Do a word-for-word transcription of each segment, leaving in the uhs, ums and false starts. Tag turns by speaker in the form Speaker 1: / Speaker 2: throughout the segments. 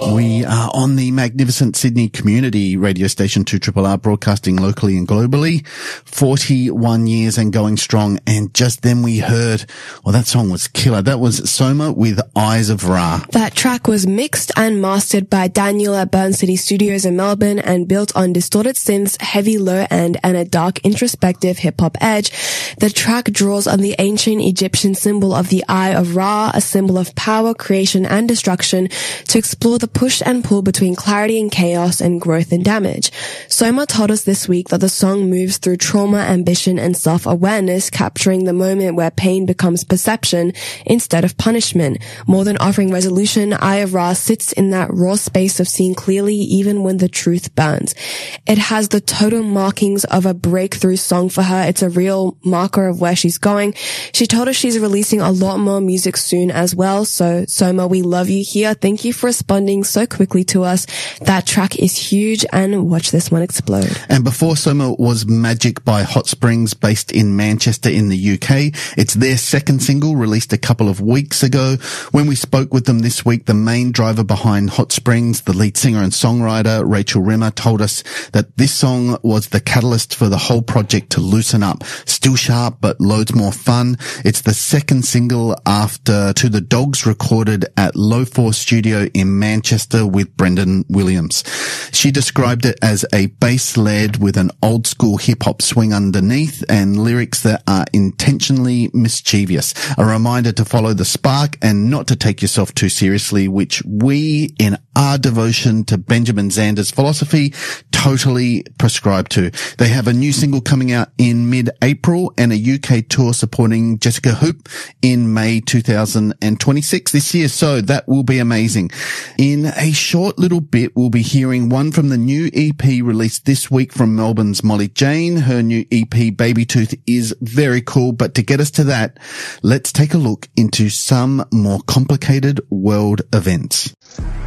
Speaker 1: We are on the magnificent Sydney community radio station two R R R, broadcasting locally and globally. forty-one years and going strong. And just then we heard, well, that song was killer. That was Soma with Eyes of Ra.
Speaker 2: That track was mixed and mastered by Daniel at Burn City Studios in Melbourne and built on distorted synths, heavy low end, and a dark introspective hip-hop edge. The track draws on the ancient Egyptian symbol of the Eye of Ra, a symbol of power, creation, and destruction, to explore the push and pull between clarity and chaos and growth and damage. Soma told us this week that the song moves through trauma, ambition, and self-awareness, capturing the moment where pain becomes perception instead of punishment. More than offering resolution, Eye of Ra sits in that raw space of seeing clearly even when the truth burns. It has the total markings of a breakthrough song for her. It's a real marker of where she's going. She told us she's releasing a lot more music soon as well. So Soma, we love you here. Thank you for responding so quickly to us. That track is huge, and watch this one explode.
Speaker 1: And before Soma was Magic by Hot Springs, based in Manchester in the U K. It's their second single, released a couple of weeks ago. When we spoke with them this week, the main driver behind Hot Springs, the lead singer and songwriter Rachel Rimmer, told us that this song was the catalyst for the whole project to loosen up. Still sharp, but loads more fun. It's the second single after To the Dogs, recorded at Low Force Studio in Manchester with Brendan Williams. She described it as a bass-led with an old-school hip-hop swing underneath and lyrics that are intentionally mischievous. A reminder to follow the spark and not to take yourself too seriously, which we, in our devotion to Benjamin Zander's philosophy, totally prescribe to. They have a new single coming out in mid-April and a U K tour supporting Jessica Hoop in May two thousand twenty-six this year, so that will be amazing. In a short little bit, we'll be hearing one from the new E P released this week from Melbourne's Molly Jane. Her new E P, Baby Tooth, is very cool, but to get us to that, let's take a look into some more complicated world events.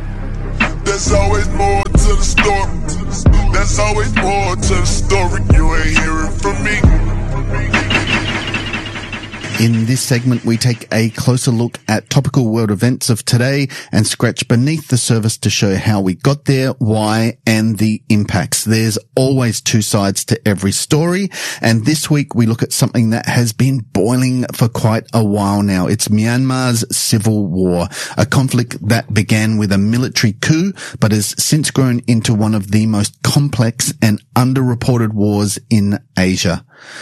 Speaker 3: There's always more to the story. There's always more to the story. You ain't hearing from me.
Speaker 1: In this segment, we take a closer look at topical world events of today and scratch beneath the surface to show how we got there, why, and the impacts. There's always two sides to every story, and this week we look at something that has been boiling for quite a while now. It's Myanmar's civil war, a conflict that began with a military coup, but has since grown into one of the most complex and underreported wars in Asia.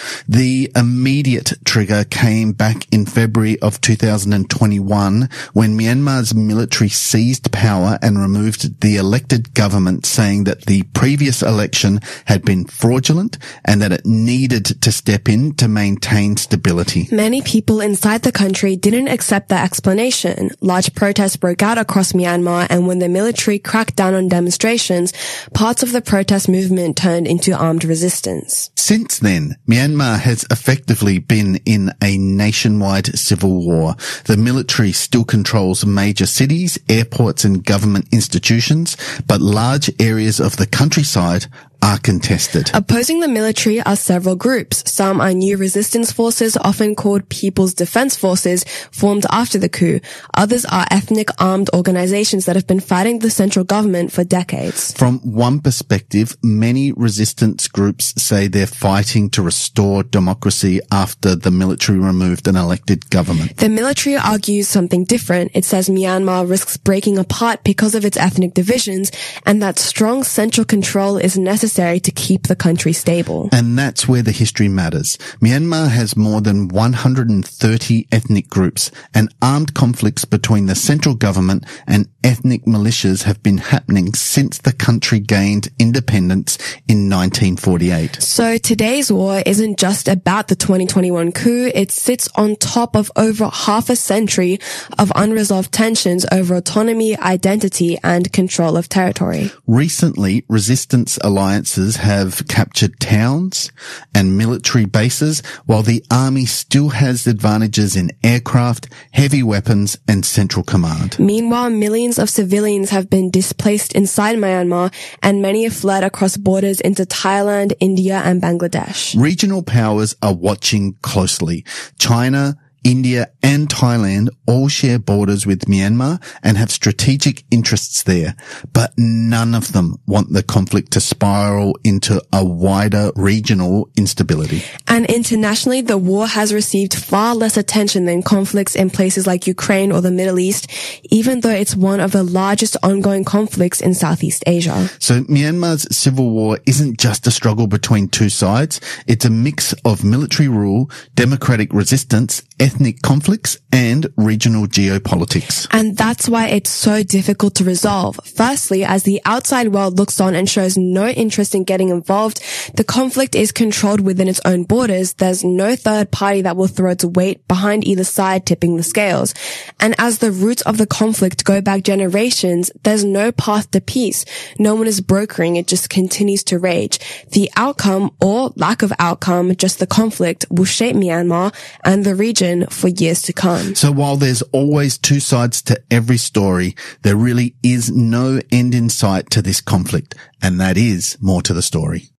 Speaker 1: The immediate trigger came back in February of two thousand twenty-one when Myanmar's military seized power and removed the elected government, saying that the previous election had been fraudulent and that it needed to step in to maintain stability.
Speaker 2: Many people inside the country didn't accept that explanation. Large protests broke out across Myanmar, and when the military cracked down on demonstrations, parts of the protest movement turned into armed resistance.
Speaker 1: Since then, Myanmar has effectively been in a nationwide civil war. The military still controls major cities, airports, and government institutions, but large areas of the countryside are contested.
Speaker 2: Opposing the military are several groups. Some are new resistance forces, often called People's Defense Forces, formed after the coup. Others are ethnic armed organizations that have been fighting the central government for decades.
Speaker 1: From one perspective, many resistance groups say they're fighting to restore democracy after the military removed an elected government.
Speaker 2: The military argues something different. It says Myanmar risks breaking apart because of its ethnic divisions, and that strong central control is necessary to keep the country stable.
Speaker 1: And that's where the history matters. Myanmar has more than one hundred thirty ethnic groups, and armed conflicts between the central government and ethnic militias have been happening since the country gained independence in nineteen forty-eight.
Speaker 2: So today's war isn't just about the twenty twenty-one coup. It sits on top of over half a century of unresolved tensions over autonomy, identity, and control of territory.
Speaker 1: Recently, resistance alliances have captured towns and military bases, while the army still has advantages in aircraft, heavy weapons, and central command.
Speaker 2: Meanwhile, millions of civilians have been displaced inside Myanmar, and many have fled across borders into Thailand, India, and Bangladesh.
Speaker 1: Regional powers are watching closely. China, India and Thailand all share borders with Myanmar and have strategic interests there, but none of them want the conflict to spiral into a wider regional instability.
Speaker 2: And internationally, the war has received far less attention than conflicts in places like Ukraine or the Middle East, even though it's one of the largest ongoing conflicts in Southeast Asia.
Speaker 1: So Myanmar's civil war isn't just a struggle between two sides. It's a mix of military rule, democratic resistance, ethnic conflicts, and regional geopolitics.
Speaker 2: And that's why it's so difficult to resolve. Firstly, as the outside world looks on and shows no interest in getting involved, the conflict is controlled within its own borders. There's no third party that will throw its weight behind either side, tipping the scales. And as the roots of the conflict go back generations, there's no path to peace. No one is brokering. It just continues to rage. The outcome, or lack of outcome, just the conflict, will shape Myanmar and the region for years to come.
Speaker 1: So while there's always two sides to every story, there really is no end in sight to this conflict, and that is more to the story.